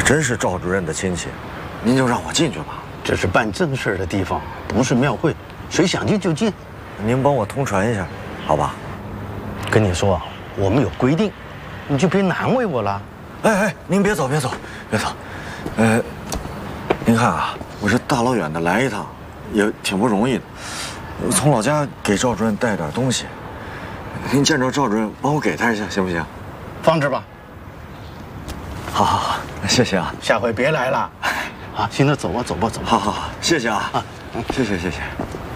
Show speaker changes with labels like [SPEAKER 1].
[SPEAKER 1] 真是赵主任的亲戚，您就让我进去吧。
[SPEAKER 2] 这是办正事的地方，不是庙会，谁想进就进。
[SPEAKER 1] 您帮我通传一下，好吧？
[SPEAKER 2] 跟你说，我们有规定，你就别难为我了。
[SPEAKER 1] 哎，您别走，别走，别走。您看啊，我这大老远的来一趟，也挺不容易的。从老家给赵主任带点东西，您见着赵主任，帮我给他一下，行不行？
[SPEAKER 2] 放这吧。
[SPEAKER 1] 好，谢谢啊。
[SPEAKER 2] 下回别来了。啊，现在走吧，走吧，走吧。
[SPEAKER 1] 好，谢谢啊。谢谢。